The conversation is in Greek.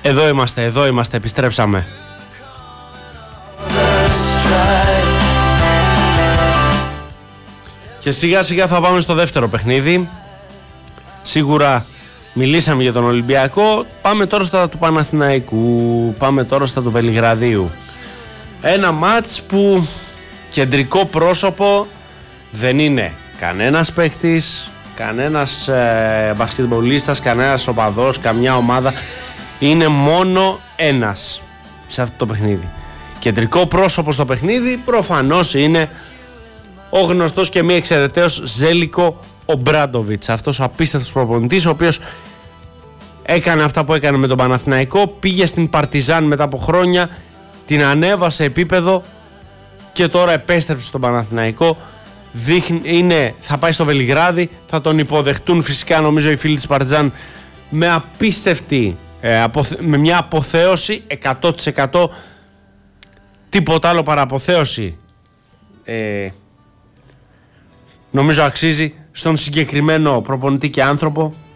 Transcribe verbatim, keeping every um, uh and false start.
Εδώ είμαστε, εδώ είμαστε, επιστρέψαμε. Και σιγά σιγά θα πάμε στο δεύτερο παιχνίδι. Σίγουρα μιλήσαμε για τον Ολυμπιακό. Πάμε τώρα στα του Παναθηναϊκού. Πάμε τώρα στα του Βελιγραδίου. Ένα μάτς που κεντρικό πρόσωπο δεν είναι κανένας παίκτης, κανένας ε, μπασκετμπολίστας, κανένας οπαδός, καμιά ομάδα. Είναι μόνο ένας σε αυτό το παιχνίδι. Κεντρικό πρόσωπο στο παιχνίδι προφανώς είναι ο γνωστός και μη εξαιρεταίος Ζέλικο Ομπράντοβιτς. Αυτός ο απίστευτος προπονητής, ο οποίος έκανε αυτά που έκανε με τον Παναθηναϊκό, πήγε στην Παρτιζάν μετά από χρόνια, την ανέβασε επίπεδο και τώρα επέστρεψε στον Παναθηναϊκό. Δείχνει, είναι, θα πάει στο Βελιγράδι, θα τον υποδεχτούν φυσικά νομίζω οι φίλοι της Παρτιζάν με απίστευτη, ε, αποθε, με μια αποθέωση εκατό τοις εκατό, τίποτα άλλο παρά αποθέωση. Ε, νομίζω αξίζει στον συγκεκριμένο προπονητή και άνθρωπο.